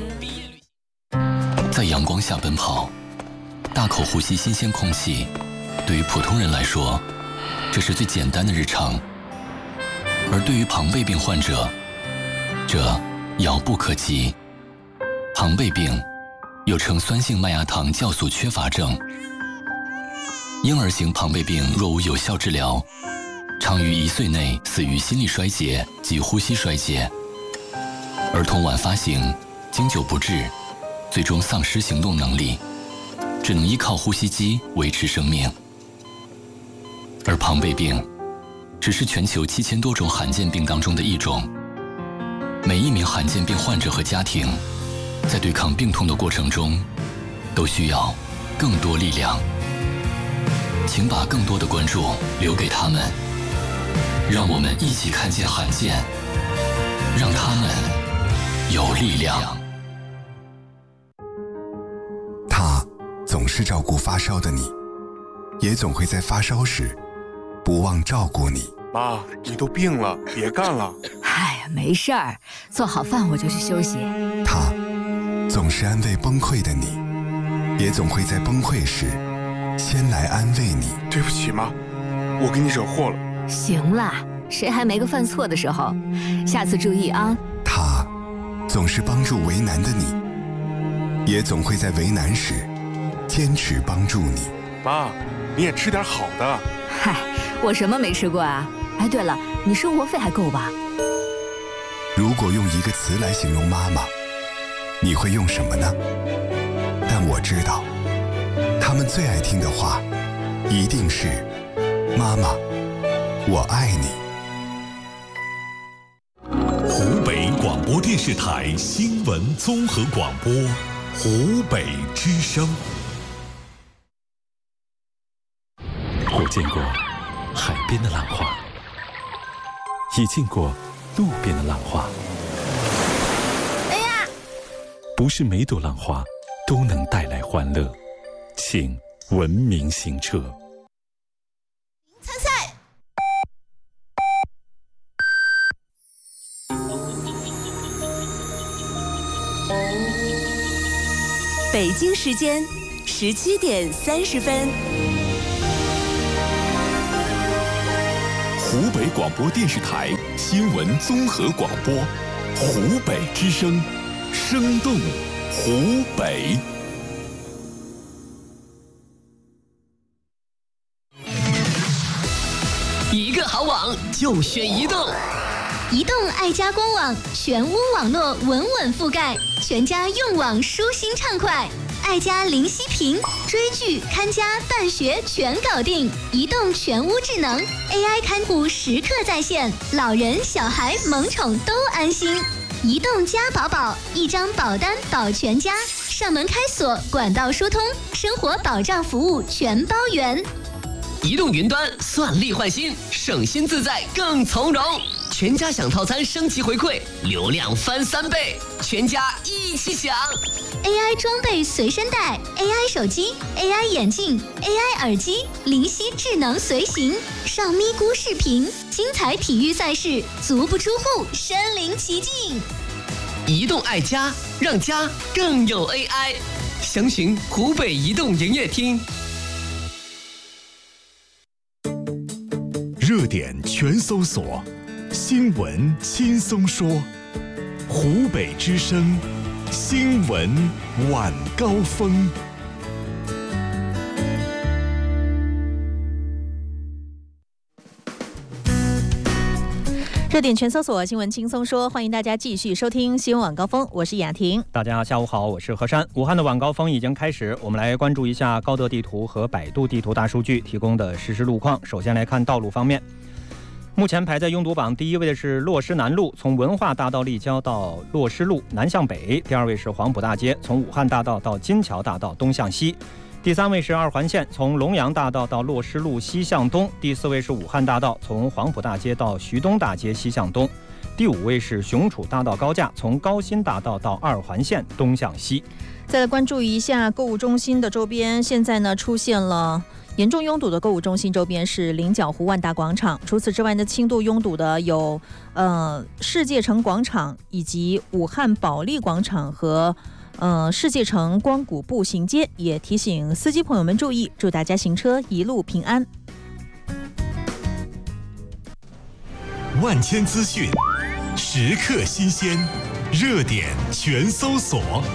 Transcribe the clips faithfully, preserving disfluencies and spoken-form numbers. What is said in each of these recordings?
在阳光下奔跑，大口呼吸新鲜空气，对于普通人来说，这是最简单的日常。而对于庞贝病患者，这遥不可及。庞贝病又称酸性麦芽糖酵素缺乏症。婴儿型庞贝病若无有效治疗，常于一岁内死于心力衰竭及呼吸衰竭。儿童晚发型，经久不治，最终丧失行动能力，只能依靠呼吸机维持生命。而庞贝病只是全球七千多种罕见病当中的一种。每一名罕见病患者和家庭在对抗病痛的过程中，都需要更多力量。请把更多的关注留给他们，让我们一起看见罕见，让他们有力量。 他总是照顾发烧的你，也总会在发烧时不忘照顾你。 妈，你都病了，别干了。 哎呀，没事儿，做好饭我就去休息。 他总是安慰崩溃的你，也总会在崩溃时先来安慰你。 对不起妈，我给你惹祸了。 行啦，谁还没个犯错的时候？下次注意啊。 他总是帮助为难的你，也总会在为难时坚持帮助你。 妈，你也吃点好的。 嗨，我什么没吃过啊？哎，对了，你生活费还够吧？ 如果用一个词来形容妈妈，你会用什么呢？但我知道，他们最爱听的话一定是妈妈我爱你。 湖北广播电视台新闻综合广播，湖北之声。 我见过海边的浪花，也见过路边的浪花。 哎呀， 不是每朵浪花都能带来欢乐，请文明行车。 参赛。 北京时间十七点三十分。 湖北广播电视台新闻综合广播，湖北之声，生动湖北。 一个好网就选移动， 移动爱家官网全屋网络稳稳覆盖，全家用网舒心畅快。爱家零息屏，追剧、看家、办学全搞定。移动全屋智能 A I 看护时刻在线，老人、小孩、萌宠都安心。移动家宝宝，一张保单保全家，上门开锁，管道疏通，生活保障服务全包圆。 移动云端算力换新，省心自在更从容。全家享套餐升级回馈，流量翻三倍，全家一起享。 A I 装备随身带 ，A I 手机 ，A I 眼镜 ，A I 耳机，灵犀智能随行，上咪咕视频，精彩体育赛事，足不出户身临其境。 移动爱家，让家更有 A I。详询湖北移动营业厅。 热点全搜索，新闻轻松说，湖北之声。新闻晚高峰。 热点全搜索，新闻轻松说，欢迎大家继续收听新闻晚高峰，我是雅婷。 大家下午好，我是何山。武汉的晚高峰已经开始，我们来关注一下高德地图和百度地图大数据提供的实时路况。首先来看道路方面。目前排在拥堵榜第一位的是洛师南路，从文化大道立交到洛师路南向北；第二位是黄埔大街，从武汉大道到金桥大道东向西；第三位是二环线，从龙阳大道到洛师路西向东；第四位是武汉大道，从黄埔大街到徐东大街西向东；第五位是雄楚大道高架，从高新大道到二环线东向西。 再来关注一下购物中心的周边，现在呢出现了严重拥堵的购物中心周边是菱角湖万达广场。除此之外呢，轻度拥堵的有呃世界城广场以及武汉保利广场和呃世界城光谷步行街。也提醒司机朋友们注意，祝大家行车一路平安。 万千资讯，时刻新鲜，热点全搜索。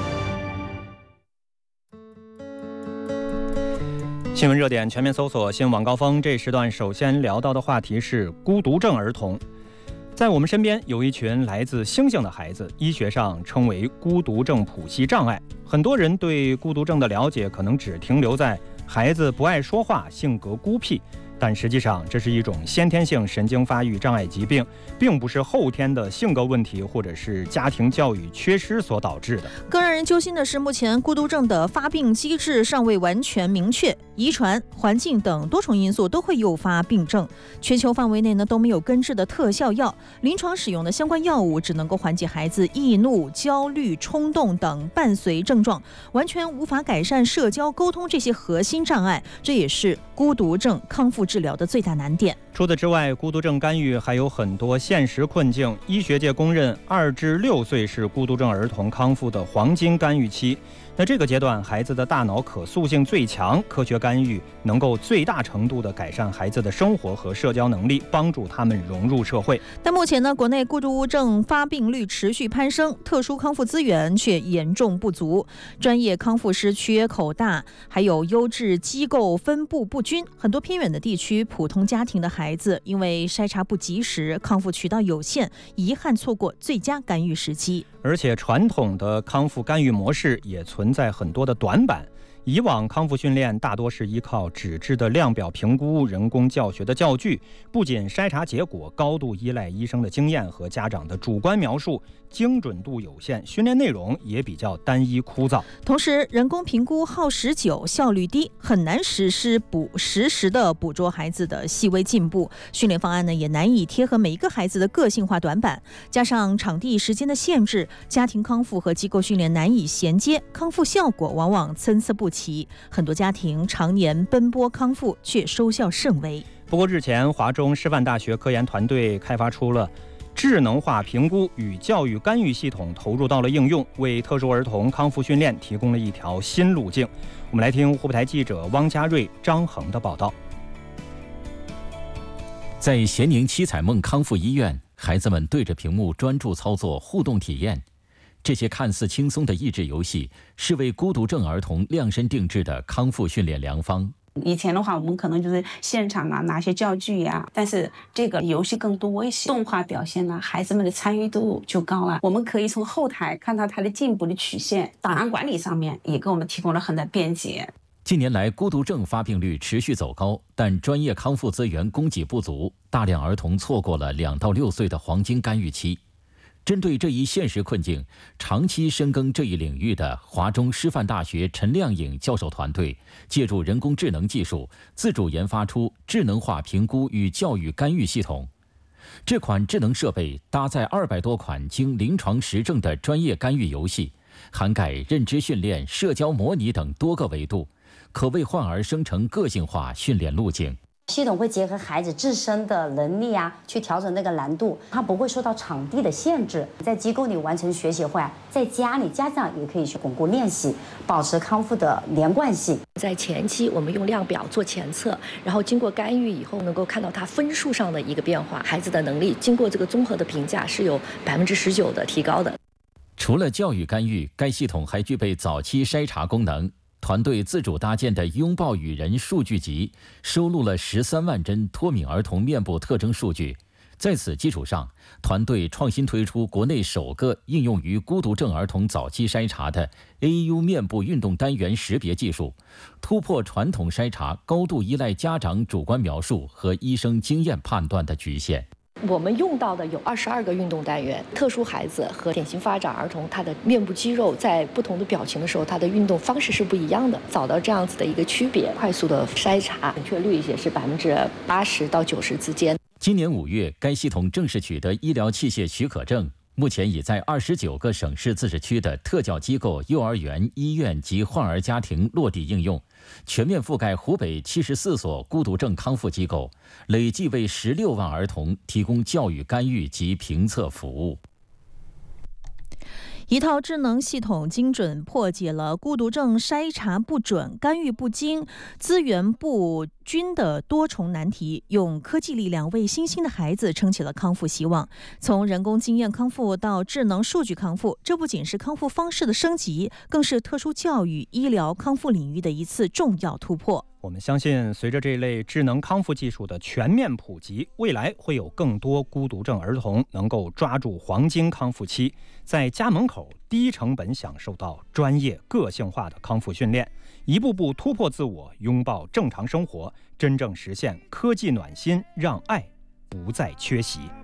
新闻热点全面搜索，新闻晚高峰。这时段首先聊到的话题是孤独症儿童。在我们身边有一群来自星星的孩子，医学上称为孤独症谱系障碍。很多人对孤独症的了解可能只停留在孩子不爱说话、性格孤僻，但实际上这是一种先天性神经发育障碍疾病，并不是后天的性格问题或者是家庭教育缺失所导致的。 更让人揪心的是，目前孤独症的发病机制尚未完全明确，遗传、环境等多重因素都会诱发病症。全球范围内呢都没有根治的特效药，临床使用的相关药物只能够缓解孩子易怒、焦虑、冲动等伴随症状，完全无法改善社交沟通这些核心障碍。这也是孤独症康复治疗的最大难点。 除此之外，孤独症干预还有很多现实困境。医学界公认，二至六岁是孤独症儿童康复的黄金干预期。那这个阶段，孩子的大脑可塑性最强，科学干预能够最大程度地改善孩子的生活和社交能力，帮助他们融入社会。 但目前呢，国内孤独症发病率持续攀升，特殊康复资源却严重不足，专业康复师缺口大，还有优质机构分布不均。很多偏远的地区，普通家庭的孩子因为筛查不及时，康复渠道有限，遗憾错过最佳干预时机。 而且传统的康复干预模式也存在很多的短板。以往康复训练大多是依靠纸质的量表评估、人工教学的教具，不仅筛查结果高度依赖医生的经验和家长的主观描述，精准度有限，训练内容也比较单一枯燥。 同时，人工评估耗时久、效率低，很难实施捕实时的捕捉孩子的细微进步。训练方案呢，也难以贴合每一个孩子的个性化短板，加上场地时间的限制，家庭康复和机构训练难以衔接，康复效果往往参差不齐。很多家庭常年奔波康复，却收效甚微。 不过日前，华中师范大学科研团队开发出了智能化评估与教育干预系统，投入到了应用，为特殊儿童康复训练提供了一条新路径。我们来听湖北台记者汪家瑞、张恒的报道。 在咸宁七彩梦康复医院，孩子们对着屏幕专注操作互动体验。这些看似轻松的益智游戏，是为孤独症儿童量身定制的康复训练良方。 以前的话，我们可能就是现场啊拿些教具呀、啊，但是这个游戏更多一些，动画表现呢，孩子们的参与度就高了。我们可以从后台看到他的进步的曲线，档案管理上面也给我们提供了很大便捷。 近年来，孤独症发病率持续走高，但专业康复资源供给不足，大量儿童错过了两到六岁的黄金干预期。针对这一现实困境，长期深耕这一领域的华中师范大学陈亮颖教授团队，借助人工智能技术，自主研发出智能化评估与教育干预系统。这款智能设备搭载二百多款经临床实证的专业干预游戏，涵盖认知训练、社交模拟等多个维度，可为患儿生成个性化训练路径。 系统会结合孩子自身的能力啊，去调整那个难度，它不会受到场地的限制。在机构里完成学习会，在家里家长也可以去巩固练习，保持康复的连贯性。 在前期我们用量表做前测，然后经过干预以后，能够看到他分数上的一个变化，孩子的能力经过这个综合的评价是有百分之十九的提高的。 除了教育干预，该系统还具备早期筛查功能。团队自主搭建的拥抱与人数据集收录了十三万帧脱敏儿童面部特征数据，在此基础上，团队创新推出国内首个应用于孤独症儿童早期筛查的 A U 面部运动单元识别技术，突破传统筛查高度依赖家长主观描述和医生经验判断的局限。 我们用到的有二十二个运动单元，特殊孩子和典型发展儿童，他的面部肌肉在不同的表情的时候，他的运动方式是不一样的。找到这样子的一个区别，快速的筛查，准确率也是百分之八十到九十之间。 今年五月，该系统正式取得医疗器械许可证， 目前已在二十九个省市自治区的特教机构、幼儿园、医院及患儿家庭落地应用，全面覆盖湖北七十四所孤独症康复机构，累计为十六万儿童提供教育干预及评测服务。 一套智能系统精准破解了孤独症筛查不准、干预不精、资源不均的多重难题，用科技力量为新兴的孩子撑起了康复希望。从人工经验康复到智能数据康复，这不仅是康复方式的升级，更是特殊教育、医疗康复领域的一次重要突破。 我们相信，随着这类智能康复技术的全面普及，未来会有更多孤独症儿童能够抓住黄金康复期，在家门口低成本享受到专业个性化的康复训练，一步步突破自我，拥抱正常生活，真正实现科技暖心，让爱不再缺席。